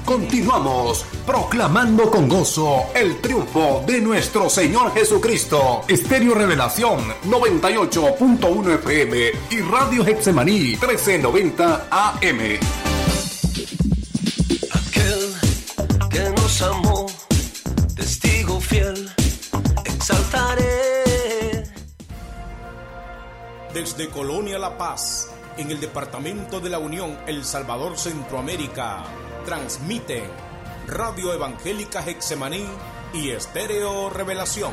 Continuamos proclamando con gozo el triunfo de nuestro Señor Jesucristo. Estéreo Revelación 98.1 FM y Radio Getsemaní 1390 AM. Aquel que nos amó, testigo fiel, exaltaré. Desde Colonia La Paz, en el departamento de la Unión, El Salvador, Centroamérica, transmiten Radio Evangélica Getsemaní y Estéreo Revelación.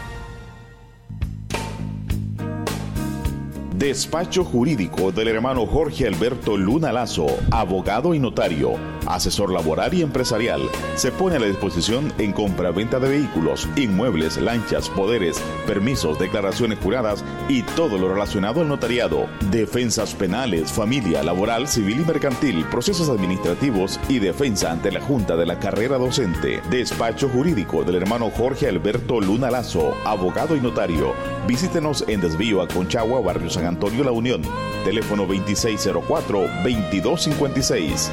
Despacho jurídico del hermano Jorge Alberto Luna Lazo, abogado y notario, asesor laboral y empresarial. Se pone a la disposición en compra-venta de vehículos, inmuebles, lanchas, poderes, permisos, declaraciones juradas y todo lo relacionado al notariado. Defensas penales, familia, laboral, civil y mercantil, procesos administrativos y defensa ante la Junta de la Carrera Docente. Despacho jurídico del hermano Jorge Alberto Luna Lazo, abogado y notario. Visítenos en Desvío a Conchagua, Barrio San Antonio, La Unión. Teléfono 2604-2256.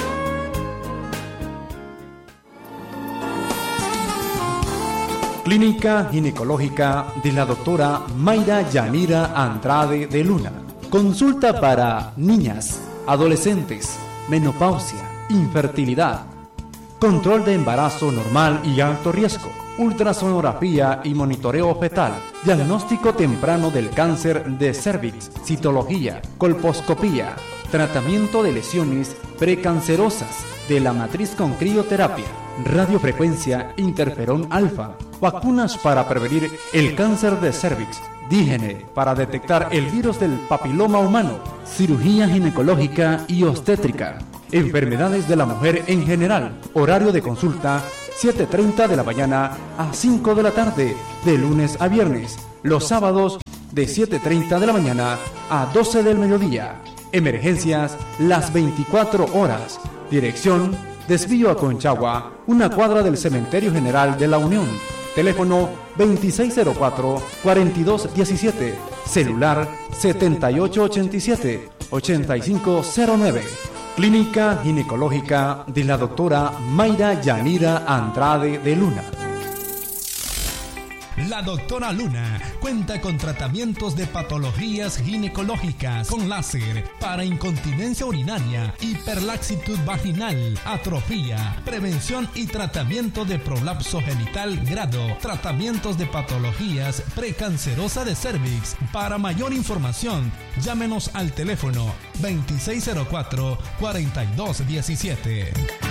Clínica Ginecológica de la doctora Mayra Yanira Andrade de Luna. Consulta para niñas, adolescentes, menopausia, infertilidad, control de embarazo normal y alto riesgo, ultrasonografía y monitoreo fetal, diagnóstico temprano del cáncer de cervix, citología, colposcopía, tratamiento de lesiones precancerosas de la matriz con crioterapia, radiofrecuencia, interferón alfa, vacunas para prevenir el cáncer de cervix, dígene para detectar el virus del papiloma humano, cirugía ginecológica y obstétrica, enfermedades de la mujer en general, horario de consulta 7:30 de la mañana a 5 de la tarde, de lunes a viernes, los sábados de 7:30 de la mañana a 12 del mediodía, emergencias las 24 horas, dirección Desvío a Conchagua, una cuadra del Cementerio General de la Unión. Teléfono 2604-4217. Celular 7887-8509. Clínica Ginecológica de la doctora Mayra Yanira Andrade de Luna. La doctora Luna cuenta con tratamientos de patologías ginecológicas con láser para incontinencia urinaria, hiperlaxitud vaginal, atrofía, prevención y tratamiento de prolapso genital grado, tratamientos de patologías precancerosa de cervix. Para mayor información, llámenos al teléfono 2604-4217.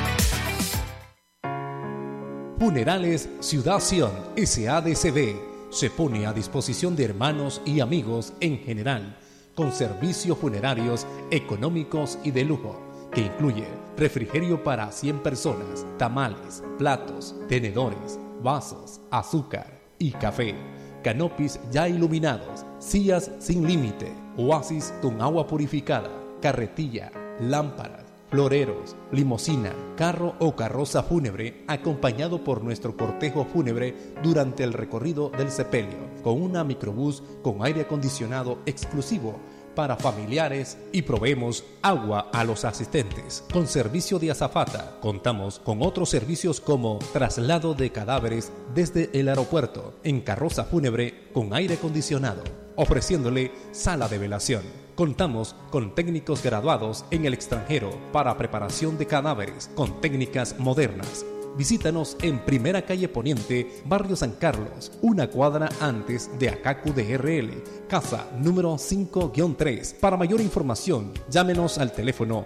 Funerales Ciudad Sion SADCB se pone a disposición de hermanos y amigos en general, con servicios funerarios económicos y de lujo, que incluye refrigerio para 100 personas, tamales, platos, tenedores, vasos, azúcar y café, canopis ya iluminados, sillas sin límite, oasis con agua purificada, carretilla, lámparas, floreros, limusina, carro o carroza fúnebre, acompañado por nuestro cortejo fúnebre durante el recorrido del sepelio, con una microbús con aire acondicionado exclusivo para familiares y proveemos agua a los asistentes. Con servicio de azafata, contamos con otros servicios como traslado de cadáveres desde el aeropuerto en carroza fúnebre con aire acondicionado, ofreciéndole sala de velación. Contamos con técnicos graduados en el extranjero para preparación de cadáveres con técnicas modernas. Visítanos en Primera Calle Poniente, Barrio San Carlos, una cuadra antes de Acacu DRL, casa número 5-3. Para mayor información, llámenos al teléfono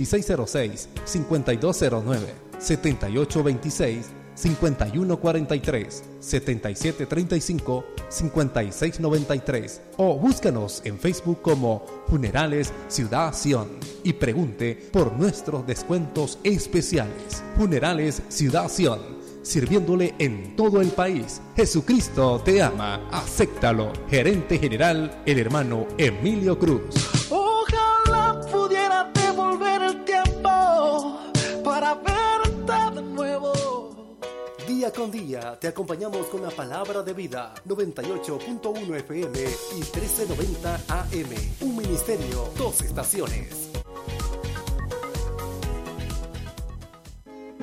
2606-5209, 7826-5143, 7735-5693 o búscanos en Facebook como Funerales Ciudad Sion y pregunte por nuestros descuentos especiales. Funerales Ciudad Sion, sirviéndole en todo el país. Jesucristo te ama, acéptalo. Gerente General, el hermano Emilio Cruz. Ojalá pudiera devolver el tiempo para verte de nuevo. Día con día te acompañamos con la palabra de vida. 98.1 FM y 1390 AM. Un ministerio, 2 estaciones.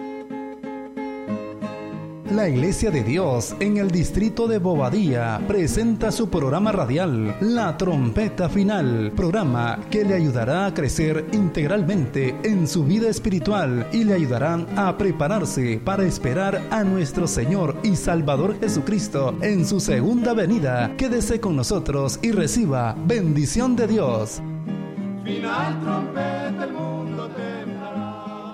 La Iglesia de Dios en el distrito de Bobadilla presenta su programa radial La Trompeta Final, programa que le ayudará a crecer integralmente en su vida espiritual y le ayudarán a prepararse para esperar a nuestro Señor y Salvador Jesucristo en su segunda venida. Quédese con nosotros y reciba bendición de Dios. Final trompeta, el mundo temblará.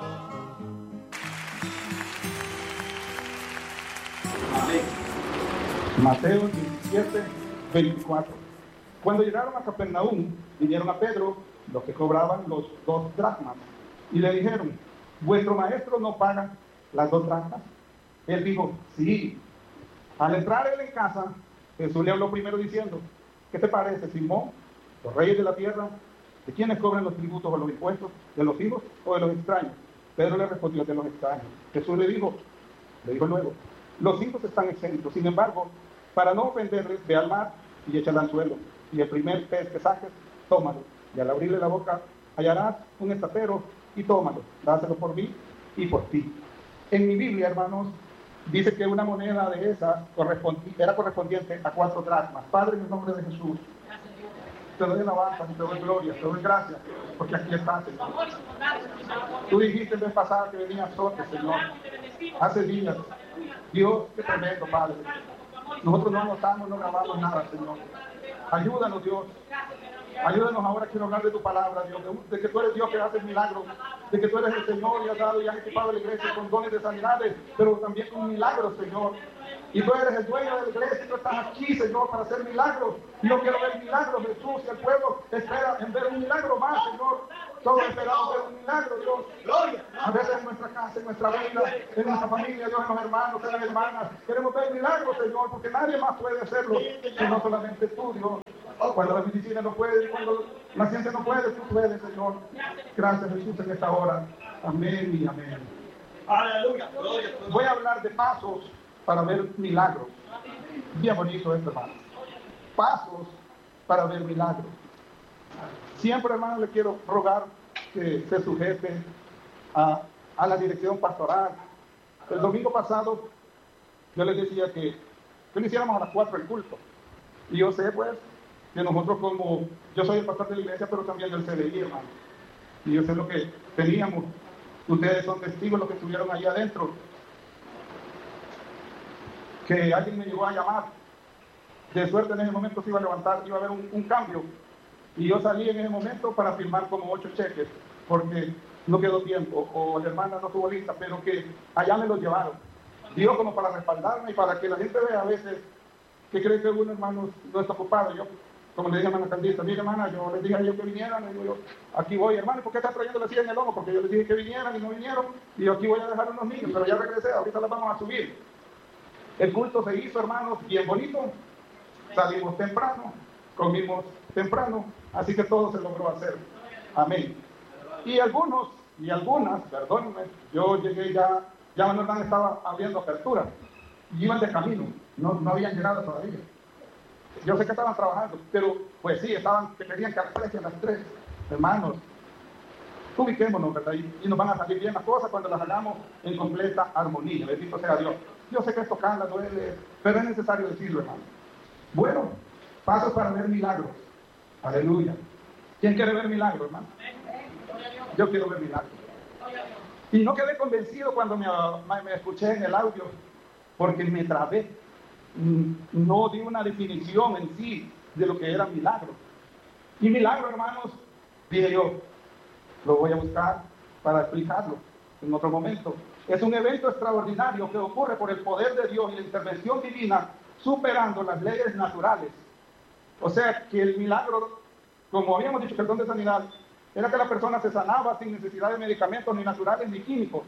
Mateo 17, 24. Cuando llegaron a Capernaum, vinieron a Pedro los que cobraban los 2 dracmas y le dijeron: ¿vuestro maestro no paga las 2 dracmas? Él dijo: sí. Al entrar él en casa, Jesús le habló primero diciendo: ¿qué te parece, Simón? ¿Los reyes de la tierra, de quiénes cobran los tributos o los impuestos? ¿De los hijos o de los extraños? Pedro le respondió: de los extraños. Jesús le dijo luego: los hijos están exentos. Sin embargo, para no ofenderles, ve al mar y echa el anzuelo, y el primer pez que saques, tómalo, y al abrirle la boca hallarás un estatero, y tómalo, dáselo por mí y por ti. En mi Biblia, hermanos, dice que una moneda de esas era correspondiente a 4 dracmas. Padre, en el nombre de Jesús, te doy alabanza, te doy gloria, te doy gracias, porque aquí estás, Señor. Tú dijiste el mes pasado que venía azote, Señor, hace días. Dios, qué tremendo, Padre. Nosotros no anotamos, no grabamos nada, Señor. Ayúdanos, Dios. Ayúdanos ahora, quiero hablar de tu palabra, Dios, de que tú eres Dios que hace milagros, de que tú eres el Señor y has dado y has equipado a la iglesia con dones de sanidades, pero también con milagros, Señor. Y tú eres el dueño de la iglesia y tú estás aquí, Señor, para hacer milagros. Y yo quiero ver milagros, Jesús, y el pueblo espera en ver un milagro más, Señor. Todos esperamos ver un milagro, Dios. A veces en nuestra casa, en nuestra vida, en nuestra familia, Dios, en los hermanos, en las hermanas. Queremos ver milagros, Señor, porque nadie más puede hacerlo, sino solamente tú, Dios. Cuando la medicina no puede, cuando la ciencia no puede, tú puedes, Señor. Gracias, Jesús, en esta hora. Amén y amén. Aleluya. Voy a hablar de pasos para ver milagros. Bien bonito esto, hermano. Pasos para ver milagros. Siempre, hermano, le quiero rogar que se sujete a la dirección pastoral. El domingo pasado yo les decía que lo hiciéramos a las 4 el culto. Y yo sé, pues, que nosotros yo soy el pastor de la iglesia, pero también del CDI, hermano. Y yo sé lo que teníamos. Ustedes son testigos, los que estuvieron allá adentro. Que alguien me llegó a llamar. De suerte en ese momento se iba a levantar, iba a haber un cambio. Y yo salí en ese momento para firmar como 8 cheques, porque no quedó tiempo, o la hermana no estuvo lista, pero que allá me los llevaron. Digo, como para respaldarme y para que la gente vea a veces que cree que uno, hermano, no está ocupado. Yo, como le dije a hermana Candista, mira, hermana, yo les dije a ellos que vinieran, y yo, aquí voy, hermano, ¿por qué estás trayendo la silla en el lomo? Porque yo les dije que vinieran y no vinieron, y yo aquí voy a dejar unos niños, pero ya regresé, ahorita las vamos a subir. El culto se hizo, hermanos, bien bonito. Salimos temprano, comimos temprano, así que todo se logró hacer. Amén. Y algunos y algunas, perdónenme, yo llegué ya Manuel estaba abriendo apertura, y iban de camino, no habían llegado todavía. Yo sé que estaban trabajando, pero pues sí, que querían que a las 3 y a las 3, hermanos, ubiquémonos, ¿verdad? Y nos van a salir bien las cosas cuando las hagamos en completa armonía. Bendito sea Dios. Yo sé que esto cala, duele, pero es necesario decirlo, hermano. Bueno, pasos para ver milagros. Aleluya. ¿Quién quiere ver milagros, hermano? Yo quiero ver milagros. Y no quedé convencido cuando me escuché en el audio, porque me trabé. No di una definición en sí de lo que era milagro. Y milagro, hermanos, dije yo, lo voy a buscar para explicarlo en otro momento. Es un evento extraordinario que ocurre por el poder de Dios y la intervención divina, superando las leyes naturales. O sea, que el milagro, como habíamos dicho, que el don de sanidad era que la persona se sanaba sin necesidad de medicamentos ni naturales ni químicos.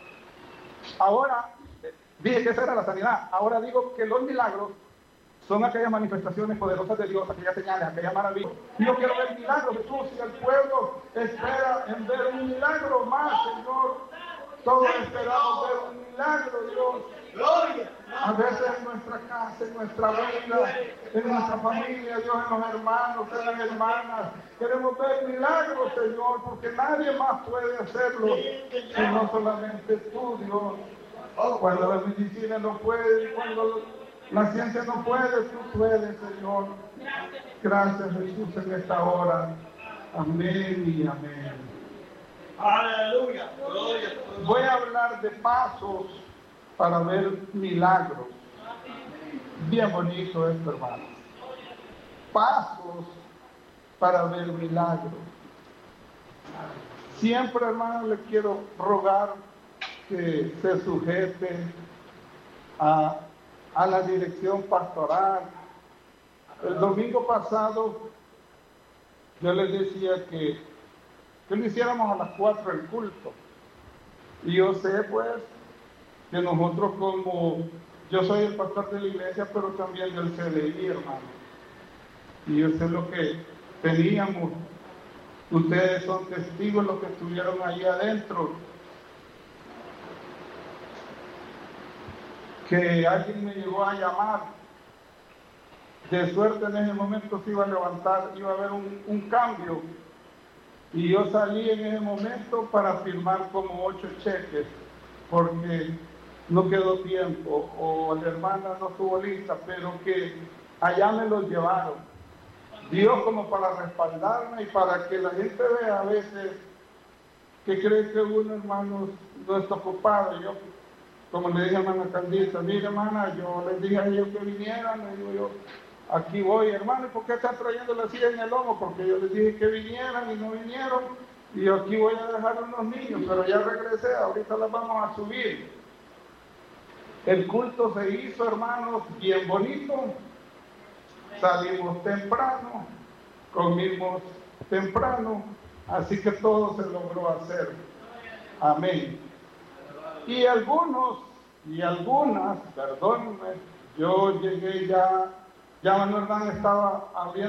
Ahora, dije que esa era la sanidad. Ahora digo que los milagros son aquellas manifestaciones poderosas de Dios, aquellas señales, aquellas maravillas. Y yo quiero ver milagros, Jesús, y el pueblo espera en ver un milagro más, Señor. Todos esperamos ver un milagro, Dios. Gloria. A veces en nuestra casa, en nuestra vida, en nuestra familia, Dios, en los hermanos, en las hermanas. Queremos ver milagros, Señor, porque nadie más puede hacerlo, sino solamente tú, Dios. Cuando la medicina no puede, cuando la ciencia no puede, tú puedes, Señor. Gracias, Jesús, en esta hora. Amén y amén. Aleluya. Voy a hablar de pasos para ver milagros. Bien bonito esto, hermanos. Pasos para ver milagros. Siempre, hermano, le quiero rogar que se sujete a la dirección pastoral. El domingo pasado yo les decía que lo hiciéramos a las 4 el culto. Y yo sé, pues, que nosotros como... Yo soy el pastor de la iglesia, pero también del CDI, hermano. Y yo sé lo que teníamos. Ustedes son testigos de los que estuvieron allí adentro. Que alguien me llegó a llamar. De suerte en ese momento se iba a levantar, iba a haber un cambio. Y yo salí en ese momento para firmar como 8 cheques, porque no quedó tiempo, o la hermana no estuvo lista, pero que allá me los llevaron. Dios como para respaldarme y para que la gente vea a veces que cree que uno, hermanos, no está ocupado. Yo, como le dije a hermana Candisa, mire, hermana, yo les dije a ellos que vinieran, le digo yo, aquí voy, hermano, ¿y por qué están trayendo la silla en el lomo? Porque yo les dije que vinieran y no vinieron, y yo aquí voy a dejar unos niños, pero ya regresé, ahorita las vamos a subir. El culto se hizo, hermanos, bien bonito. Salimos temprano, comimos temprano, así que todo se logró hacer. Amén. Y algunos y algunas, perdónenme, yo llegué ya Manuel Hernán estaba abriendo